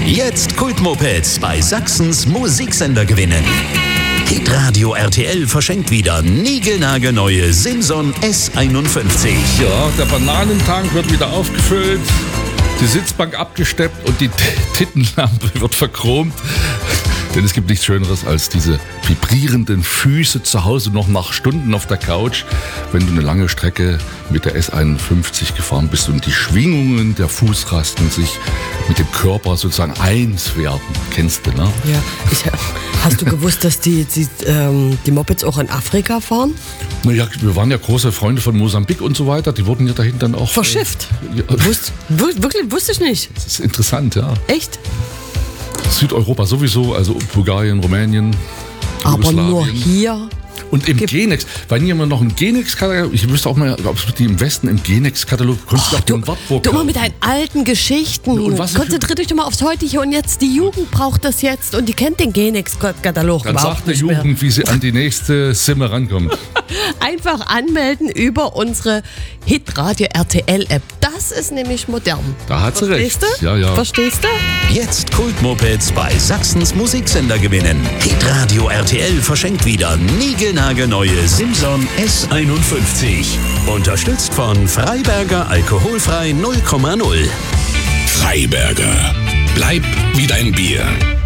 Jetzt Kultmopeds bei Sachsens Musiksender gewinnen. Hitradio RTL verschenkt wieder niegelnagelneue Simson S51. Ja, der Bananentank wird wieder aufgefüllt, die Sitzbank abgesteppt und die Tittenlampe wird verchromt. Denn es gibt nichts Schöneres als diese vibrierenden Füße zu Hause noch nach Stunden auf der Couch, wenn du eine lange Strecke mit der S51 gefahren bist und die Schwingungen der Fußrasten sich mit dem Körper sozusagen eins werden. Kennst du, ne? Ja. Hast du gewusst, dass die Mopeds auch in Afrika fahren? Naja, wir waren ja große Freunde von Mosambik und so weiter. Die wurden ja dahin dann auch... Verschifft? Wirklich, wusste ich nicht. Das ist interessant, ja. Echt? Südeuropa sowieso, also Bulgarien, Rumänien, aber nur hier. Und im Genex, weil hier immer noch ein Genex-Katalog, ich wüsste auch mal, ob es die im Westen im Genex-Katalog, du mal mit deinen alten Geschichten. Konzentrier dich doch mal aufs Heutige und jetzt, die Jugend braucht das jetzt und die kennt den Genex-Katalog dann überhaupt sagt nicht die mehr. Jugend, wie sie an die nächste Simme rankommt. Einfach anmelden über unsere Hitradio RTL-App. Das ist nämlich modern. Da hat sie recht. Verstehst du? Ja. Verstehst du? Jetzt Kultmopeds bei Sachsens Musiksender gewinnen. Hitradio RTL verschenkt wieder niegelnagelneue Simson S51. Unterstützt von Freiberger Alkoholfrei 0,0. Freiberger. Bleib wie dein Bier.